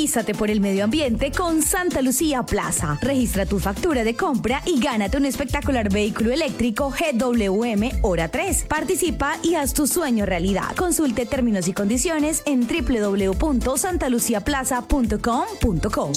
Movilízate por el medio ambiente con Santa Lucía Plaza. Registra tu factura de compra y gánate un espectacular vehículo eléctrico GWM Hora 3. Participa y haz tu sueño realidad. Consulte términos y condiciones en www.santaluciaplaza.com.co.